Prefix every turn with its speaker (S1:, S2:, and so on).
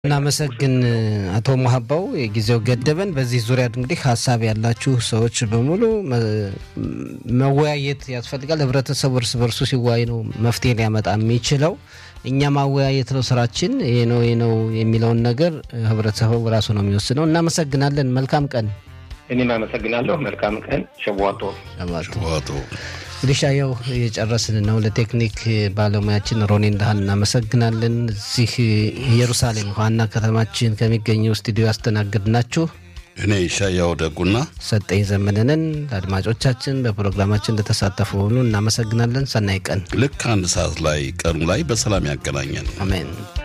S1: እናመሰግን አቶ መሐባው የጊዜው ገደበን በዚህ ዙሪያ እንግዲህ ሐሳብ ያላችሁ ሰዎች በሙሉ መወያየት ያስፈልጋል ህብረተሰቡ እርስ በርሱ ሲወያይ ነው መፍትሄ ሊያመጣ የሚችለው እኛ ማወያየት ነው ስራችን ይሄ ነው የሚለውን ነገር ህብረተሰቡ ራሱ ነው የሚወስነው እናመሰግናለን መልካም ቀን
S2: እኔም አመሰግናለሁ መልካም ቀን ሸዋቶ
S1: ሊሻየው የጨረስን ነው ለቴክኒክ ባለሙያችን ሮኔን ዳህን እናመሰግናለን እዚህ ኢየሩሳሌም ዋና ከተማችን ከሚገኘው ስቱዲዮ ያስተናግድናችሁ
S3: እኔ ሻያው ደጉና
S1: ሰጠኝ ዘመነን አድማጮቻችን በፕሮግራማችን ለተሳተፉ ሁሉ እናመሰግናለን ሰናይ ቀን
S3: ልክ አንድ ሰዓት ላይ ቀኑ ላይ በሰላም ያገናኘን
S1: አሜን